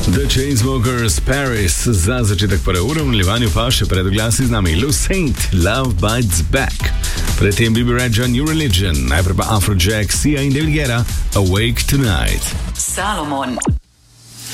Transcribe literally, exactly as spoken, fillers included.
The Chainsmokers Paris za začetek prve ure, v nadaljevanju pa še pred oglasi z nami Lou Saint, Love Bites Back. Predtem Bibi Rexa, New Religion, najprej pa Afrojack, Sia in David Guetta, Awake Tonight. Salomon.